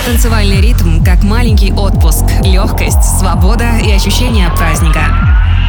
Танцевальный ритм как маленький отпуск, легкость, свобода и ощущение праздника.